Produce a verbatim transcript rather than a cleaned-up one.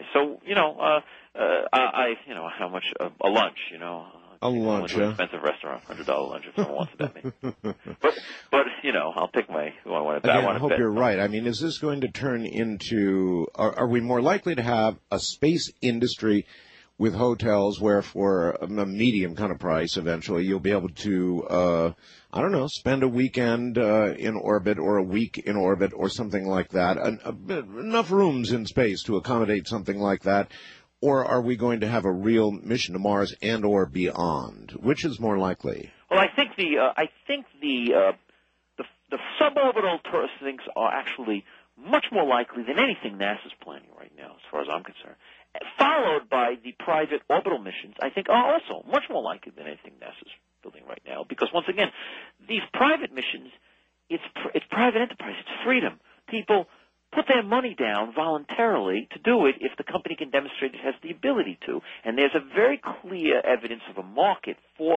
So, you know, uh, uh, I, I, you know, how much uh, a lunch, you know. A lunch, yeah. An expensive restaurant, hundred dollar lunch if someone wants it at me. But, but you know, I'll pick my who I want to. Again, I, want I hope bet. you're right. I mean, is this going to turn into? Are, are we more likely to have a space industry with hotels where, for a medium kind of price, eventually you'll be able to, uh, I don't know, spend a weekend uh, in orbit or a week in orbit or something like that? An, a, enough rooms in space to accommodate something like that. Or are we going to have a real mission to Mars and or beyond? Which is more likely? Well, I think the uh, I think the, uh, the the suborbital tourist things are actually much more likely than anything NASA's planning right now, as far as I'm concerned. Followed by the private orbital missions, I think are also much more likely than anything NASA's building right now. Because once again, these private missions, it's it's private enterprise, it's freedom. People put their money down voluntarily to do it if the company can demonstrate it has the ability to. And there's a very clear evidence of a market for